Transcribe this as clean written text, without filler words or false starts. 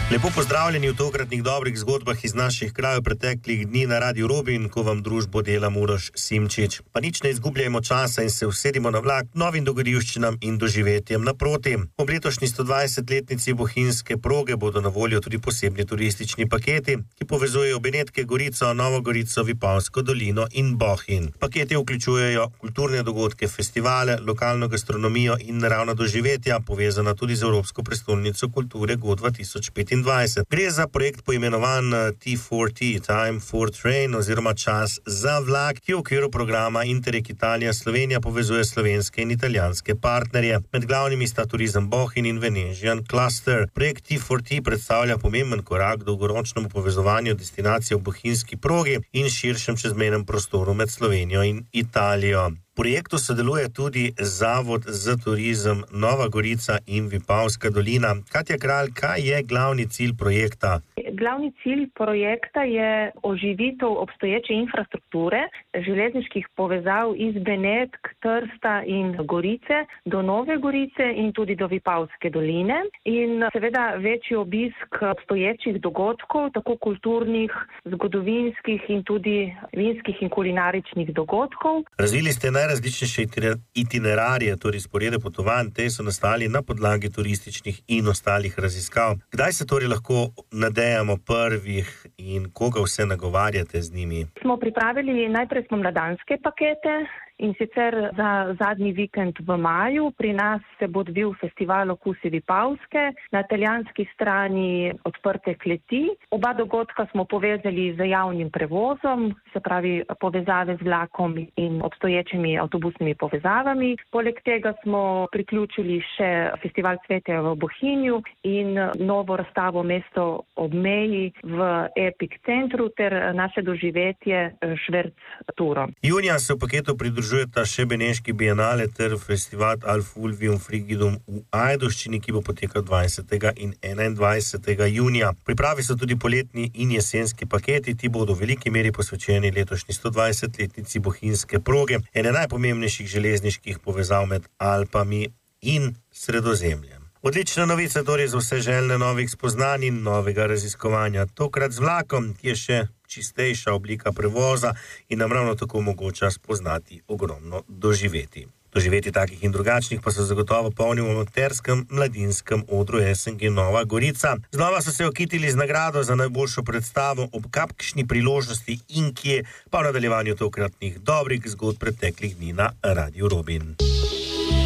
Lepo pozdravljeni v tokratnih dobrih zgodbah iz naših krajev preteklih dni na Radiu Robin, ko vam družbo dela Uroš Simčič. Pa nič ne izgubljajmo časa in se usedimo na vlak novim dogodivščinam in doživetjem naproti. Ob letošnji 120-letnici bohinjske proge bodo na voljo tudi posebni turistični paketi, ki povezujejo Benetke, Gorico, Novo Gorico, Vipavsko dolino in Bohinj. Paketi vključujejo kulturne dogodke, festivale, lokalno gastronomijo in naravna doživetja, povezana tudi z Evropsko prestolnico kulture GO 2025. Gre za projekt poimenovan T4T, Time for Train, oziroma čas za vlak, ki v okviru programa Interreg Italija-Slovenija povezuje slovenske in italijanske partnerje. Med glavnimi sta turizem Bohinj in Venetian Cluster. Projekt T4T predstavlja pomemben korak k dolgoročnemu povezovanju destinacij v bohinjski progi in širšem čezmejnem prostoru med Slovenijo in Italijo. V projektu sodeluje tudi Zavod za turizem Nova Gorica in Vipavska dolina. Katja Kralj, kaj je glavni cilj projekta? Glavni cilj projekta je oživitev obstoječe infrastrukture, železniških povezav iz Benetk, Trsta in Gorice do Nove Gorice in tudi do Vipavske doline in seveda večji obisk obstoječih dogodkov, tako kulturnih, zgodovinskih in tudi vinskih in kulinaričnih dogodkov. Razvili ste najrazličnejše itinerarije, torej sporede potovanj, te so nastali na podlagi turističnih in ostalih raziskav. Kdaj se torej lahko nadejamo prvih in koga vse nagovarjate z njimi? Najprej smo mladanske pakete in sicer za zadnji vikend v maju. Pri nas se bo odvil festival Okusi Vipavske, na italijanski strani odprte kleti. Oba dogodka smo povezali z javnim prevozom, se pravi povezave z vlakom in obstoječimi avtobusnimi povezavami. Poleg tega smo priključili še festival cvetja v Bohinju in novo razstavo Mesto ob meji v Epic centru ter naše doživetje Šverc Turo. Junija se v paketu pridružujeta še Beneški bienale ter festival Alfulvium Frigidum v Ajdovščini, ki bo potekal 20. in 21. junija. Pripravi so tudi poletni in jesenski paketi, ti bodo v veliki meri posvečeni letošnji 120-letnici bohinjske proge, ene najpomembnejših železniških povezav med Alpami in Sredozemljem. Odlična novica torej za vse željne novih spoznanj in novega raziskovanja. Tokrat z vlakom, ki je še čistejša oblika prevoza in nam ravno tako omogoča spoznati ogromno doživeti. Doživeti takih in drugačnih pa so zagotovo polni v amaterskem mladinskem odru SNG Nova Gorica. Znova so se okitili z nagrado za najboljšo predstavo ob kakšni priložnosti in kje, pa v nadaljevanju tokratnih dobrih zgodb preteklih dni na Radiu Robin.